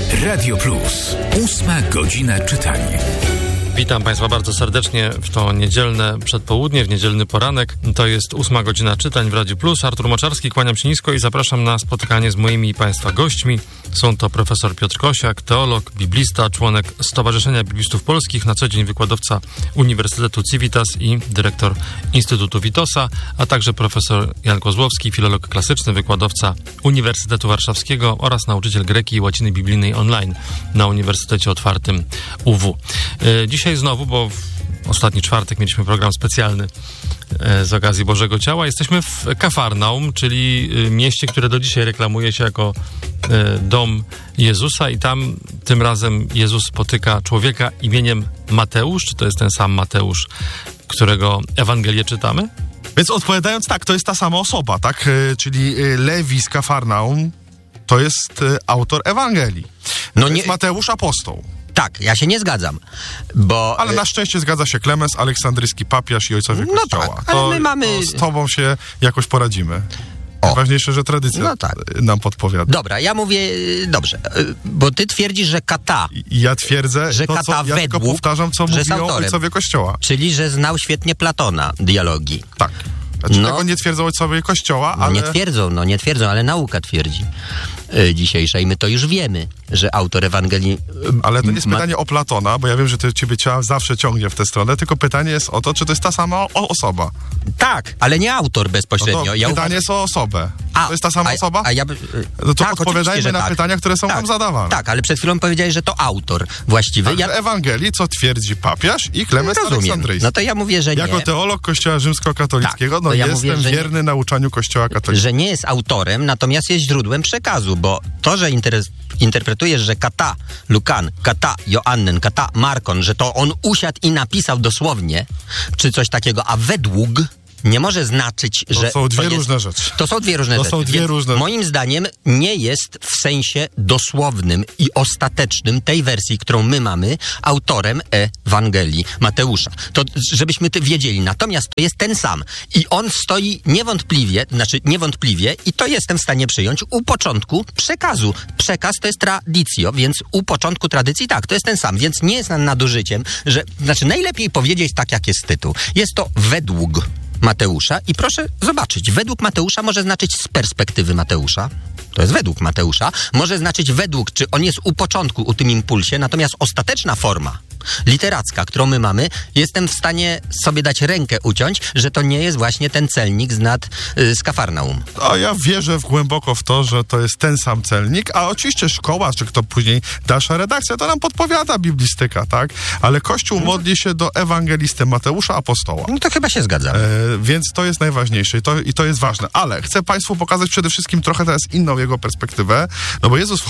Radio Plus. 8 godzina czytania. Witam Państwa bardzo serdecznie w to niedzielne przedpołudnie, w niedzielny poranek. To jest 8 godzina czytań w Radiu Plus. Artur Moczarski, kłaniam się nisko i zapraszam na spotkanie z moimi i Państwa gośćmi. Są to profesor Piotr Kosiak, teolog, biblista, członek Stowarzyszenia Biblistów Polskich, na co dzień wykładowca Uniwersytetu Civitas i dyrektor Instytutu Witosa, a także profesor Jan Kozłowski, filolog klasyczny, wykładowca Uniwersytetu Warszawskiego oraz nauczyciel greki i łaciny biblijnej online na Uniwersytecie Otwartym UW. Dzisiaj znowu, bo w ostatni czwartek mieliśmy program specjalny z okazji Bożego Ciała. Jesteśmy w Kafarnaum, czyli mieście, które do dzisiaj reklamuje się jako dom Jezusa i tam tym razem Jezus spotyka człowieka imieniem Mateusz. Czy to jest ten sam Mateusz, którego Ewangelię czytamy? Więc odpowiadając tak, to jest ta sama osoba, tak? Czyli Lewi z Kafarnaum to jest autor Ewangelii. To jest Mateusz apostoł. Tak, ja się nie zgadzam, bo... Ale na szczęście zgadza się Klemens, aleksandryjski papież i ojcowie Kościoła. Tak, ale my mamy... Z tobą się jakoś poradzimy. Ważniejsze, że tradycja nam podpowiada. Dobra, ja mówię, dobrze, bo ty twierdzisz, że kata... Ja twierdzę, że kata ja tylko powtarzam, co mówią ojcowie Kościoła. Czyli, że znał świetnie Platona, dialogi. Tak. Znaczy, tego nie twierdzą ojcowie Kościoła, ale... Nie twierdzą, ale nauka twierdzi dzisiejsza i my to już wiemy, że autor Ewangelii... Ale to nie jest pytanie o Platona, bo ja wiem, że to ciebie zawsze ciągnie w tę stronę, tylko pytanie jest o to, czy to jest ta sama osoba. Tak, ale nie autor bezpośrednio. No pytanie jest o osobę. To jest ta sama osoba? No to odpowiadajmy na pytania, które są nam zadawane. Tak, ale przed chwilą powiedziałeś, że to autor właściwy. W Ewangelii, co twierdzi papież i Klemens Aleksandryjski. No to ja mówię, że nie. Jako teolog Kościoła rzymskokatolickiego, jestem wierny nauczaniu Kościoła katolickiego. Że nie jest autorem, natomiast jest źródłem przekazu, bo to, że interpretujesz, że kata Lukan, kata Joannen, kata Markon, że to on usiadł i napisał dosłownie, czy coś takiego, a według nie może znaczyć, że... To są dwie różne rzeczy. To są dwie różne rzeczy. Moim zdaniem nie jest w sensie dosłownym i ostatecznym tej wersji, którą my mamy, autorem Ewangelii Mateusza. To żebyśmy wiedzieli. Natomiast to jest ten sam. I on stoi niewątpliwie, i to jestem w stanie przyjąć, u początku przekazu. Przekaz to jest traditio, więc u początku tradycji tak, to jest ten sam. Więc nie jest nadużyciem, że... najlepiej powiedzieć tak, jak jest tytuł. Jest to według Mateusza i proszę zobaczyć, według Mateusza może znaczyć z perspektywy Mateusza, to jest według Mateusza, może znaczyć według, czy on jest u początku, u tym impulsie, natomiast ostateczna forma literacka, którą my mamy, jestem w stanie sobie dać rękę uciąć, że to nie jest właśnie ten celnik z Kafarnaum. A ja wierzę głęboko w to, że to jest ten sam celnik, a oczywiście szkoła, czy kto później dalsza redakcja, to nam podpowiada biblistyka, tak? Ale Kościół modli się do ewangelisty Mateusza Apostoła. No to chyba się zgadzam. Więc to jest najważniejsze i to jest ważne. Ale chcę Państwu pokazać przede wszystkim trochę teraz inną jego perspektywę, no bo Jezus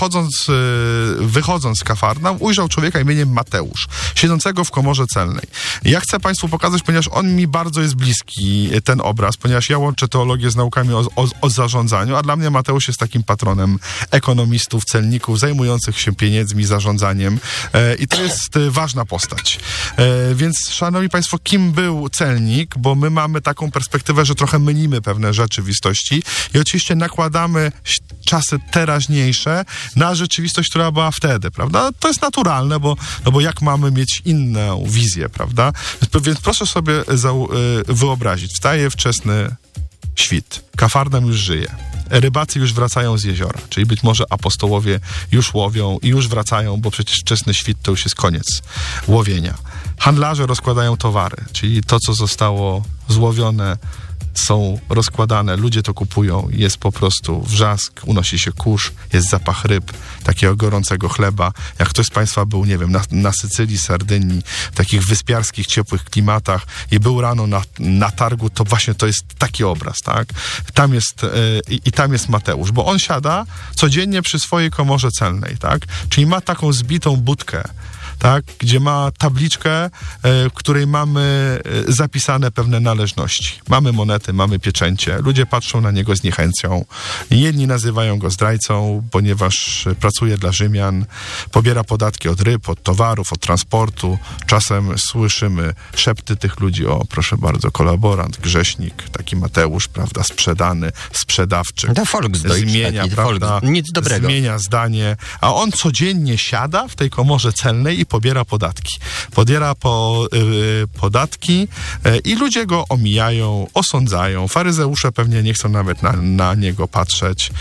wychodząc z Kafarnaum, ujrzał człowieka imieniem Mateusz, siedzącego w komorze celnej. Ja chcę Państwu pokazać, ponieważ on mi bardzo jest bliski, ten obraz, ponieważ ja łączę teologię z naukami o zarządzaniu, a dla mnie Mateusz jest takim patronem ekonomistów, celników, zajmujących się pieniędzmi, zarządzaniem i to jest ważna postać. Więc, szanowni Państwo, kim był celnik? Bo my mamy taką perspektywę, że trochę mylimy pewne rzeczywistości i oczywiście nakładamy czasy teraźniejsze na rzeczywistość, która była wtedy, prawda? To jest naturalne, bo jak mamy mieć inną wizję, prawda? Więc proszę sobie wyobrazić, wstaje wczesny świt, Kafarnaum już żyje, rybacy już wracają z jeziora, czyli być może apostołowie już łowią i już wracają, bo przecież wczesny świt to już jest koniec łowienia. Handlarze rozkładają towary, czyli to, co zostało złowione, są rozkładane, ludzie to kupują, jest po prostu wrzask, unosi się kurz, jest zapach ryb, takiego gorącego chleba. Jak ktoś z Państwa był, nie wiem, na Sycylii, Sardynii, w takich wyspiarskich, ciepłych klimatach i był rano na targu, to właśnie to jest taki obraz, tak? Tam jest Mateusz, bo on siada codziennie przy swojej komorze celnej, tak? Czyli ma taką zbitą budkę, tak, gdzie ma tabliczkę, w której mamy zapisane pewne należności. Mamy monety, mamy pieczęcie. Ludzie patrzą na niego z niechęcią. Jedni nazywają go zdrajcą, ponieważ pracuje dla Rzymian, pobiera podatki od ryb, od towarów, od transportu. Czasem słyszymy szepty tych ludzi: o, proszę bardzo, kolaborant, grześnik, taki Mateusz, prawda, sprzedany, sprzedawczy. To Volksdeutsch, zmienia, taki, prawda, nic dobrego. Zmienia zdanie, a on codziennie siada w tej komorze celnej i pobiera podatki. Pobiera podatki i ludzie go omijają, osądzają. Faryzeusze pewnie nie chcą nawet na niego patrzeć.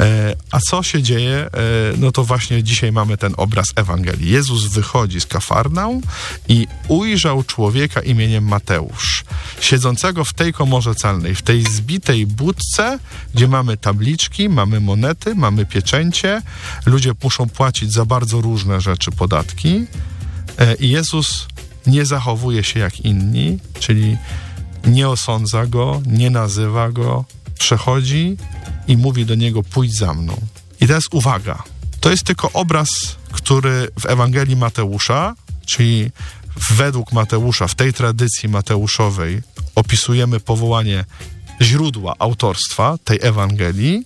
A co się dzieje? No to właśnie dzisiaj mamy ten obraz Ewangelii. Jezus wychodzi z Kafarnaum i ujrzał człowieka imieniem Mateusz, siedzącego w tej komorze celnej, w tej zbitej budce, gdzie mamy tabliczki, mamy monety, mamy pieczęcie. Ludzie muszą płacić za bardzo różne rzeczy podatki. I Jezus nie zachowuje się jak inni, czyli nie osądza go, nie nazywa go, przechodzi i mówi do niego: pójdź za mną. I teraz uwaga, to jest tylko obraz, który w Ewangelii Mateusza, czyli według Mateusza, w tej tradycji mateuszowej opisujemy powołanie źródła autorstwa tej Ewangelii.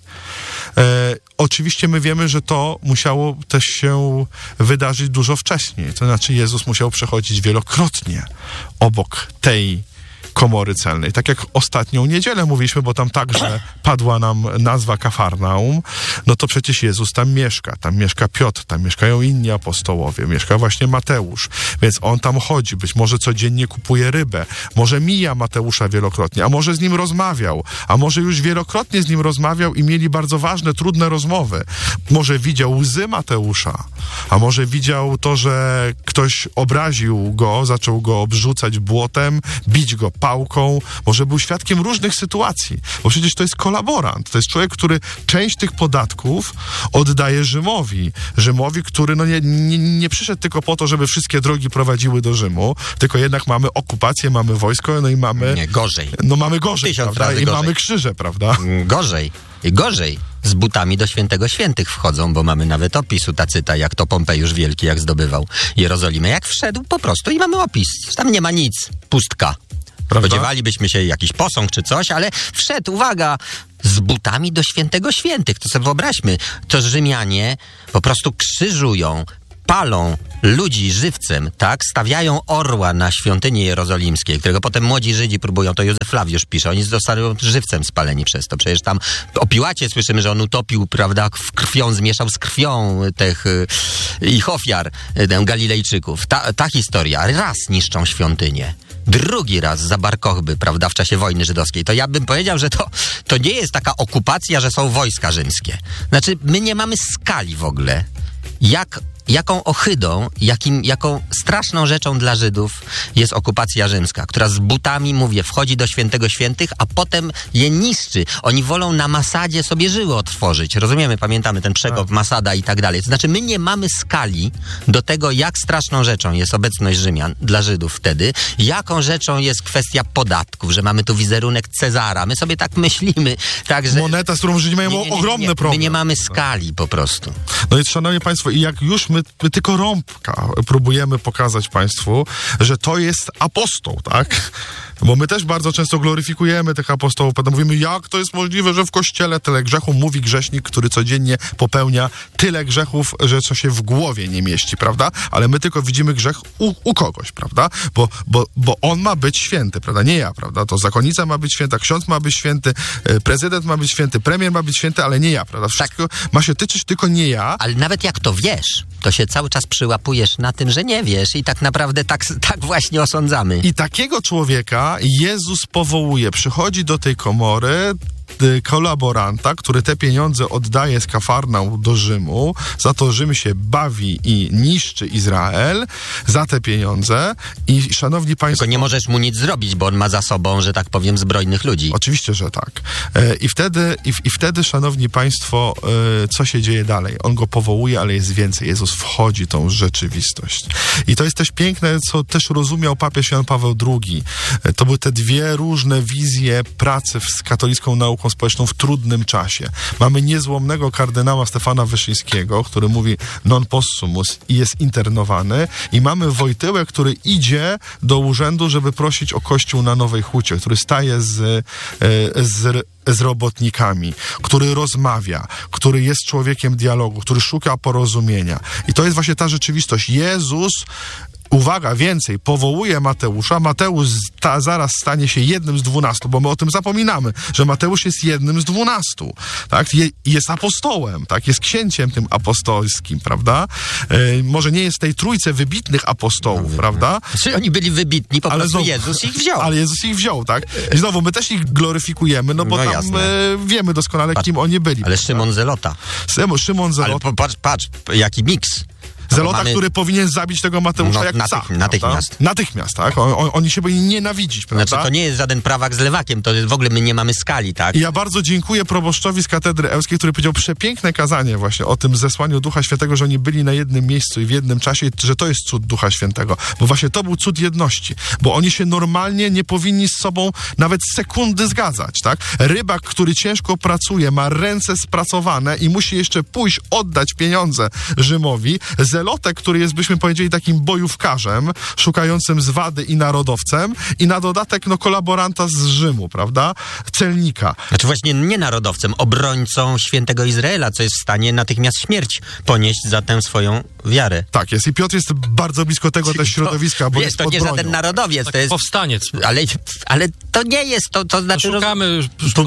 Oczywiście my wiemy, że to musiało też się wydarzyć dużo wcześniej. To znaczy Jezus musiał przechodzić wielokrotnie obok tej komory celnej. Tak jak ostatnią niedzielę mówiliśmy, bo tam także padła nam nazwa Kafarnaum, no to przecież Jezus tam mieszka Piotr, tam mieszkają inni apostołowie, mieszka właśnie Mateusz, więc on tam chodzi, być może codziennie kupuje rybę, może mija Mateusza wielokrotnie, a może z nim rozmawiał, a może już wielokrotnie z nim rozmawiał i mieli bardzo ważne, trudne rozmowy. Może widział łzy Mateusza, a może widział to, że ktoś obraził go, zaczął go obrzucać błotem, bić go pałką, może był świadkiem różnych sytuacji, bo przecież to jest kolaborant, to jest człowiek, który część tych podatków oddaje Rzymowi, który nie przyszedł tylko po to, żeby wszystkie drogi prowadziły do Rzymu, tylko jednak mamy okupację, mamy wojsko, no i mamy... Nie, gorzej. No mamy gorzej, prawda? I mamy krzyże, prawda? Gorzej. Z butami do Świętego Świętych wchodzą, bo mamy nawet opis u Tacyta, jak to Pompejusz Wielki, jak zdobywał Jerozolimę. Jak wszedł po prostu i mamy opis. Tam nie ma nic. Pustka. Prawda? Spodziewalibyśmy się jakiś posąg czy coś, ale wszedł, uwaga, z butami do Świętego Świętych. To sobie wyobraźmy, to Rzymianie po prostu krzyżują, palą ludzi żywcem, tak? Stawiają orła na świątyni jerozolimskiej, którego potem młodzi Żydzi próbują, to Józef Flawiusz pisze, oni zostali żywcem spaleni przez to. Przecież tam o Piłacie słyszymy, że on utopił, prawda, zmieszał z krwią tych ich ofiar, Galilejczyków. Ta historia. Raz niszczą świątynię. Drugi raz za Bar Kochby, prawda, w czasie wojny żydowskiej. To ja bym powiedział, że to nie jest taka okupacja, że są wojska rzymskie. Znaczy, my nie mamy skali w ogóle. Jaką ohydą, jaką straszną rzeczą dla Żydów jest okupacja rzymska, która z butami, mówię, wchodzi do Świętego Świętych, a potem je niszczy. Oni wolą na Masadzie sobie żyły otworzyć. Rozumiemy, pamiętamy ten przekop Masada i tak dalej. To znaczy, my nie mamy skali do tego, jak straszną rzeczą jest obecność Rzymian dla Żydów wtedy, jaką rzeczą jest kwestia podatków, że mamy tu wizerunek Cezara. My sobie tak myślimy. Tak, że moneta, z którą Żydzi mają ogromny problem. My nie mamy skali po prostu. No i szanowni państwo, i jak już my tylko rąbka próbujemy pokazać państwu, że to jest apostoł, tak? Bo my też bardzo często gloryfikujemy tych apostołów, potem mówimy, jak to jest możliwe, że w kościele tyle grzechu, mówi grzesznik, który codziennie popełnia tyle grzechów, że co się w głowie nie mieści, prawda? Ale my tylko widzimy grzech u kogoś, prawda? Bo on ma być święty, prawda? Nie ja, prawda? To zakonnica ma być święta, ksiądz ma być święty, prezydent ma być święty, premier ma być święty, ale nie ja, prawda? Wszystko ma się tyczyć tylko nie ja. Ale nawet jak to wiesz, to się cały czas przyłapujesz na tym, że nie wiesz i tak naprawdę tak właśnie osądzamy. I takiego człowieka Jezus powołuje, przychodzi do tej komory kolaboranta, który te pieniądze oddaje z Kafarnaum do Rzymu, za to Rzym się bawi i niszczy Izrael, za te pieniądze i szanowni państwo... Tylko nie możesz mu nic zrobić, bo on ma za sobą, że tak powiem, zbrojnych ludzi. Oczywiście, że tak. I wtedy, szanowni państwo, co się dzieje dalej? On go powołuje, ale jest więcej. Jezus wchodzi w tą rzeczywistość. I to jest też piękne, co też rozumiał papież Jan Paweł II. To były te dwie różne wizje pracy z katolicką nauką nauką społeczną w trudnym czasie. Mamy niezłomnego kardynała Stefana Wyszyńskiego, który mówi non possumus i jest internowany, i mamy Wojtyłę, który idzie do urzędu, żeby prosić o kościół na Nowej Hucie, który staje z robotnikami, który rozmawia, który jest człowiekiem dialogu, który szuka porozumienia. I to jest właśnie ta rzeczywistość. Jezus, uwaga, więcej, powołuje Mateusza. Mateusz zaraz stanie się jednym z 12, bo my o tym zapominamy, że Mateusz jest jednym z 12, tak? Jest apostołem, tak? Jest księciem tym apostolskim, prawda? Może nie jest w tej trójce wybitnych apostołów, prawda? Czy oni byli wybitni, po prostu Jezus ich wziął. Ale Jezus ich wziął, tak? I znowu, my też ich gloryfikujemy, no bo tam wiemy doskonale, kim oni byli. Ale Szymon Zelota. Szymon Zelota. Ale patrz, jaki miks. Zelota, który powinien zabić tego Mateusza jak psa. Natychmiast. Natychmiast, tak? Oni się powinni nienawidzić, prawda? Znaczy, to nie jest żaden prawak z lewakiem, to jest w ogóle my nie mamy skali, tak? I ja bardzo dziękuję proboszczowi z Katedry Ełskiej, który powiedział przepiękne kazanie właśnie o tym zesłaniu Ducha Świętego, że oni byli na jednym miejscu i w jednym czasie, że to jest cud Ducha Świętego. Bo właśnie to był cud jedności. Bo oni się normalnie nie powinni z sobą nawet sekundy zgadzać, tak? Rybak, który ciężko pracuje, ma ręce spracowane i musi jeszcze pójść, oddać pieniądze Rzymowi. Zelotek, który jest, byśmy powiedzieli, takim bojówkarzem, szukającym zwady i narodowcem, i na dodatek, kolaboranta z Rzymu, prawda? Celnika. Znaczy właśnie nie narodowcem, obrońcą świętego Izraela, co jest w stanie natychmiast śmierć ponieść za tę swoją wiarę. Tak jest. I Piotr jest bardzo blisko tego też środowiska, bo jest to nie żaden narodowiec, to jest powstaniec. Ale to nie jest, to znaczy... Szukamy,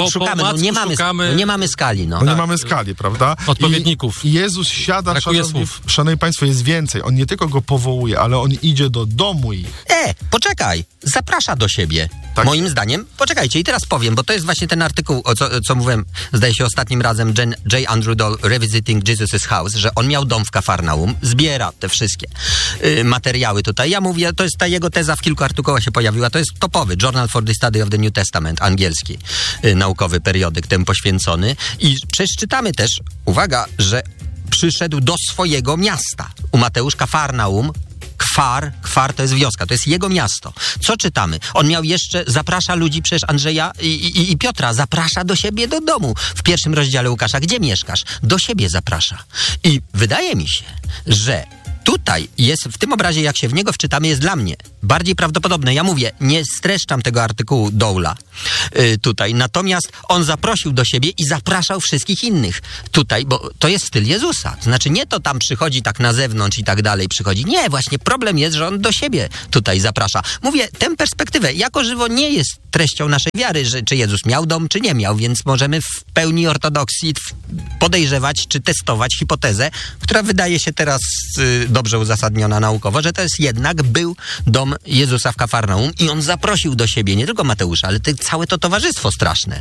nie mamy skali, no. Nie mamy skali, prawda? Odpowiedników. I Jezus siada, szanowni państwo, jest więcej. On nie tylko go powołuje, ale on idzie do domu ich. Poczekaj, zaprasza do siebie. Tak. Moim zdaniem, poczekajcie, i teraz powiem, bo to jest właśnie ten artykuł, co mówiłem, zdaje się ostatnim razem, J. Andrew Doll, Revisiting Jesus' House, że on miał dom w Kafarnaum, zbiera te wszystkie materiały tutaj. Ja mówię, to jest ta jego teza, w kilku artykułach się pojawiła, to jest topowy Journal for the Study of the New Testament, angielski, naukowy periodyk temu poświęcony. I czytamy też, uwaga, że przyszedł do swojego miasta. U Mateusz Kafarnaum, Kwar to jest wioska, to jest jego miasto. Co czytamy? On miał jeszcze, zaprasza ludzi, przecież Andrzeja i Piotra, zaprasza do siebie do domu. W pierwszym rozdziale Łukasza, gdzie mieszkasz? Do siebie zaprasza. I wydaje mi się, że tutaj jest, w tym obrazie, jak się w niego wczytamy, jest dla mnie bardziej prawdopodobne. Ja mówię, nie streszczam tego artykułu Dowla tutaj. Natomiast on zaprosił do siebie i zapraszał wszystkich innych tutaj, bo to jest styl Jezusa. To znaczy nie to tam przychodzi tak na zewnątrz i tak dalej przychodzi. Nie, właśnie problem jest, że on do siebie tutaj zaprasza. Mówię, tę perspektywę jako żywo nie jest treścią naszej wiary, że czy Jezus miał dom, czy nie miał, więc możemy w pełni ortodoksji podejrzewać, czy testować hipotezę, która wydaje się teraz dobrze uzasadniona naukowo, że to jest jednak był dom Jezusa w Kafarnaum i on zaprosił do siebie nie tylko Mateusza, ale całe to towarzystwo straszne.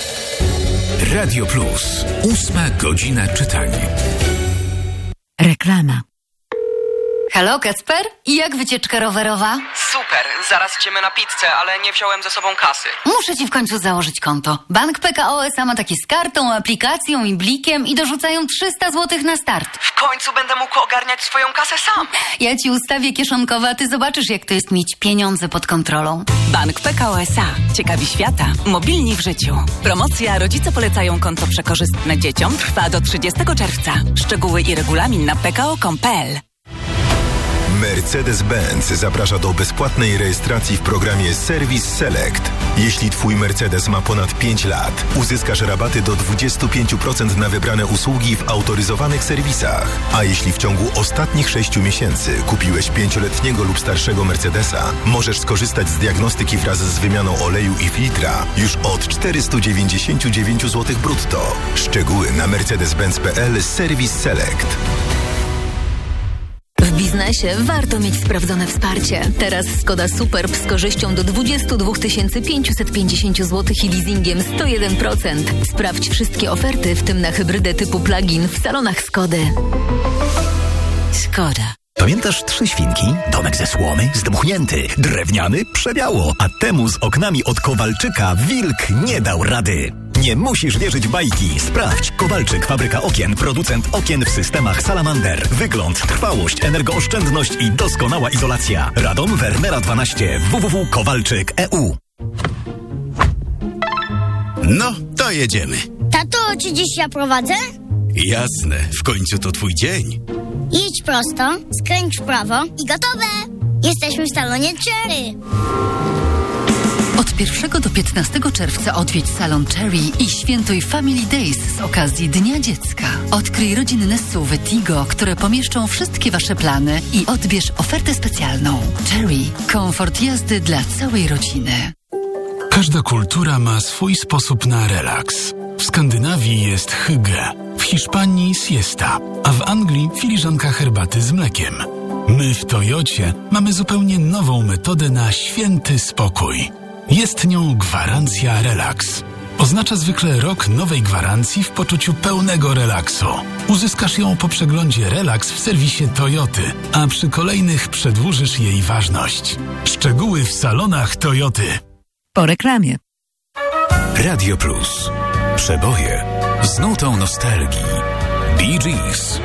Radio Plus. 8 godzina czytania. Reklama. Halo, Kacper? I jak wycieczka rowerowa? Super, zaraz idziemy na pizzę, ale nie wziąłem ze sobą kasy. Muszę ci w końcu założyć konto. Bank PKO SA ma takie z kartą, aplikacją i blikiem i dorzucają 300 zł na start. W końcu będę mógł ogarniać swoją kasę sam. Ja ci ustawię kieszonkowe, a ty zobaczysz, jak to jest mieć pieniądze pod kontrolą. Bank PKO SA. Ciekawi świata. Mobilni w życiu. Promocja Rodzice polecają konto przekorzystne dzieciom trwa do 30 czerwca. Szczegóły i regulamin na pko.com.pl. Mercedes-Benz zaprasza do bezpłatnej rejestracji w programie Service Select. Jeśli Twój Mercedes ma ponad 5 lat, uzyskasz rabaty do 25% na wybrane usługi w autoryzowanych serwisach. A jeśli w ciągu ostatnich 6 miesięcy kupiłeś 5-letniego lub starszego Mercedesa, możesz skorzystać z diagnostyki wraz z wymianą oleju i filtra już od 499 zł brutto. Szczegóły na mercedes-benz.pl Service Select. W biznesie warto mieć sprawdzone wsparcie. Teraz Skoda Superb z korzyścią do 22 550 zł i leasingiem 101%. Sprawdź wszystkie oferty, w tym na hybrydę typu plug-in w salonach Skody. Skoda. Pamiętasz 3 świnki? Domek ze słomy, zdmuchnięty, drewniany, przebiało, a temu z oknami od Kowalczyka wilk nie dał rady. Nie musisz wierzyć bajki. Sprawdź. Kowalczyk, fabryka okien, producent okien w systemach Salamander. Wygląd, trwałość, energooszczędność i doskonała izolacja. Radom, Wernera 12, www.kowalczyk.eu. No, to to jedziemy. Tato, czy dziś ja prowadzę? Jasne, w końcu to twój dzień. Jedź prosto, skręć w prawo i gotowe! Jesteśmy w salonie Cherry. Od 1 do 15 czerwca odwiedź salon Cherry i świętuj Family Days z okazji Dnia Dziecka. Odkryj rodzinne SUV-y Tigo, które pomieszczą wszystkie wasze plany i odbierz ofertę specjalną. Cherry. Komfort jazdy dla całej rodziny. Każda kultura ma swój sposób na relaks. W Skandynawii jest hygge, w Hiszpanii siesta, a w Anglii filiżanka herbaty z mlekiem. My w Toyocie mamy zupełnie nową metodę na święty spokój. Jest nią gwarancja relaks. Oznacza zwykle rok nowej gwarancji w poczuciu pełnego relaksu. Uzyskasz ją po przeglądzie Relax w serwisie Toyoty, a przy kolejnych przedłużysz jej ważność. Szczegóły w salonach Toyoty. Po reklamie. Radio Plus. Przeboje z nutą nostalgii. Bee Gees.